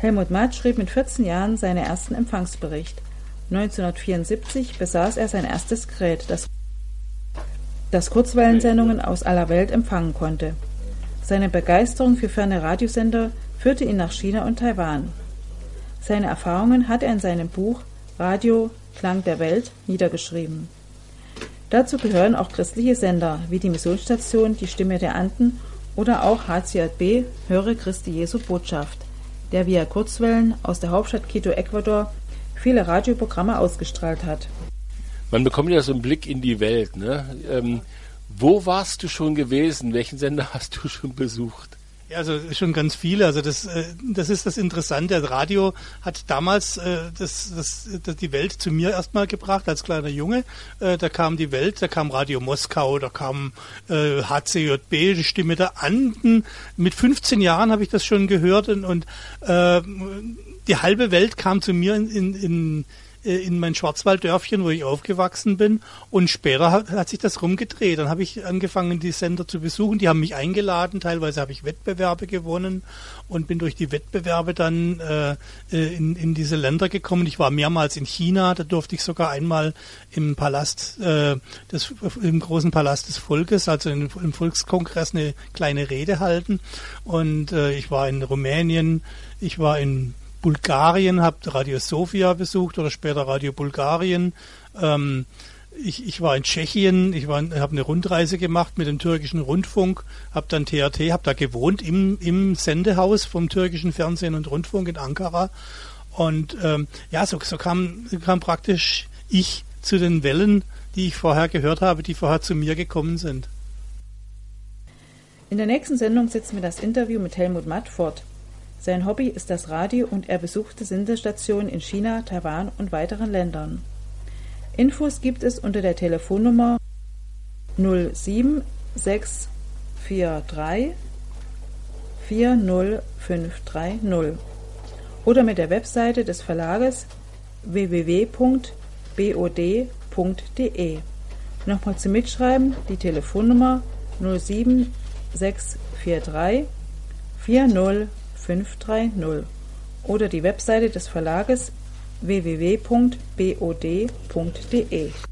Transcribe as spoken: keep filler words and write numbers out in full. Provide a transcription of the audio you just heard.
Helmut Matt schrieb mit vierzehn Jahren seinen ersten Empfangsbericht. neunzehnhundertvierundsiebzig besaß er sein erstes Gerät, das, das Kurzwellensendungen aus aller Welt empfangen konnte. Seine Begeisterung für ferne Radiosender führte ihn nach China und Taiwan. Seine Erfahrungen hat er in seinem Buch Radio Klang der Welt niedergeschrieben. Dazu gehören auch christliche Sender wie die Missionsstation Die Stimme der Anden oder auch H C J B Höre Christi Jesu Botschaft, der via Kurzwellen aus der Hauptstadt Quito, Ecuador, viele Radioprogramme ausgestrahlt hat. Man bekommt ja so einen Blick in die Welt, ne? Ähm, wo warst du schon gewesen? Welchen Sender hast du schon besucht? Ja, also schon ganz viele. Also das, das ist das Interessante. Das Radio hat damals das, das, das die Welt zu mir erstmal gebracht als kleiner Junge. Da kam die Welt, da kam Radio Moskau, da kam H C J B, die Stimme der Anden. Mit fünfzehn Jahren habe ich das schon gehört und, und äh, die halbe Welt kam zu mir in, in, in in mein Schwarzwalddörfchen, wo ich aufgewachsen bin, und später hat, hat sich das rumgedreht. Dann habe ich angefangen, die Sender zu besuchen, die haben mich eingeladen, teilweise habe ich Wettbewerbe gewonnen und bin durch die Wettbewerbe dann äh, in, in diese Länder gekommen. Ich war mehrmals in China, da durfte ich sogar einmal im Palast, äh, des, im großen Palast des Volkes, also in, im Volkskongress, eine kleine Rede halten, und äh, ich war in Rumänien, ich war in Bulgarien, habe Radio Sofia besucht oder später Radio Bulgarien. Ähm, ich, ich war in Tschechien, ich habe eine Rundreise gemacht mit dem türkischen Rundfunk, habe dann T R T, habe da gewohnt im, im Sendehaus vom türkischen Fernsehen und Rundfunk in Ankara. Und ähm, ja, so, so kam, kam praktisch ich zu den Wellen, die ich vorher gehört habe, die vorher zu mir gekommen sind. In der nächsten Sendung setzen wir das Interview mit Helmut Matt fort. Sein Hobby ist das Radio und er besuchte Sendestationen in China, Taiwan und weiteren Ländern. Infos gibt es unter der Telefonnummer null sieben sechs vier drei vier null fünf drei null oder mit der Webseite des Verlages w w w punkt b o d punkt d e. Nochmal zum Mitschreiben die Telefonnummer null sieben sechs vier drei vier null fünf drei null oder die Webseite des Verlages w w w punkt b o d punkt d e.